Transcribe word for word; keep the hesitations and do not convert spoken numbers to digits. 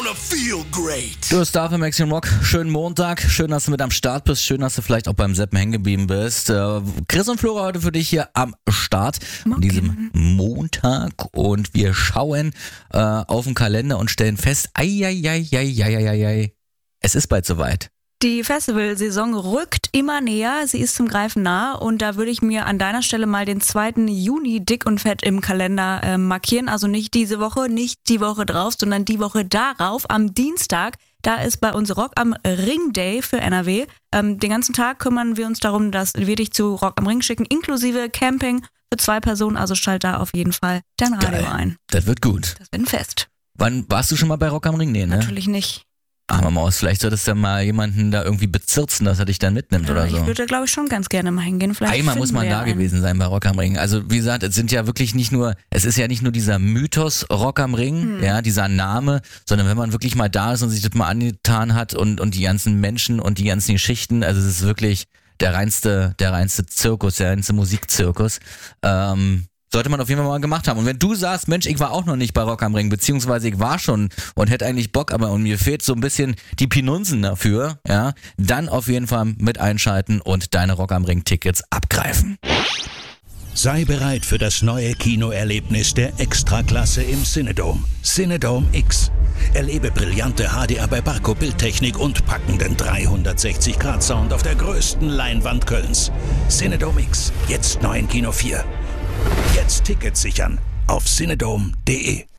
gonna feel great. Du bist da für Maximum Rock. Schönen Montag. Schön, dass du mit am Start bist. Schön, dass du vielleicht auch beim Seppen hängen geblieben bist. Äh, Chris und Flora heute für dich hier am Start an diesem Montag. Und wir schauen äh, auf den Kalender und stellen fest, ei, ei, ei, ei, ei, ei, ei, es ist bald soweit. Die Festivalsaison rückt immer näher, sie ist zum Greifen nah und da würde ich mir an deiner Stelle mal den zweiten Juni dick und fett im Kalender äh, markieren. Also nicht diese Woche, nicht die Woche drauf, sondern die Woche darauf, am Dienstag. Da ist bei uns Rock am Ring Day für N R W. Ähm, den ganzen Tag kümmern wir uns darum, dass wir dich zu Rock am Ring schicken, inklusive Camping für zwei Personen. Also schalt da auf jeden Fall dein Radio Geil. ein. Das wird gut. Das wird ein Fest. Wann warst du schon mal bei Rock am Ring? Nee, ne? Natürlich nicht. Aber Maus, vielleicht solltest du mal jemanden da irgendwie bezirzen, dass er dich dann mitnimmt Ja, oder so. Ich würde, glaube ich, schon ganz gerne mal hingehen. Vielleicht Einmal muss man finden wir da einen. gewesen sein bei Rock am Ring. Also wie gesagt, es sind ja wirklich nicht nur, es ist ja nicht nur dieser Mythos Rock am Ring, Hm. ja, dieser Name, sondern wenn man wirklich mal da ist und sich das mal angetan hat und, und die ganzen Menschen und die ganzen Geschichten, also es ist wirklich der reinste, der reinste Zirkus, der reinste Musikzirkus. Ähm, sollte man auf jeden Fall mal gemacht haben. Und wenn du sagst, Mensch, ich war auch noch nicht bei Rock am Ring, beziehungsweise ich war schon und hätte eigentlich Bock, aber und mir fehlt so ein bisschen die Pinunzen dafür, ja, dann auf jeden Fall mit einschalten und deine Rock am Ring Tickets abgreifen. Sei bereit für das neue Kinoerlebnis der Extraklasse im Cinedome. Cinedome X. Erlebe brillante H D R bei Barco Bildtechnik und packenden dreihundertsechzig Grad Sound auf der größten Leinwand Kölns. Cinedome X. Jetzt neu in Kino vier. Jetzt Tickets sichern auf cinedome punkt de.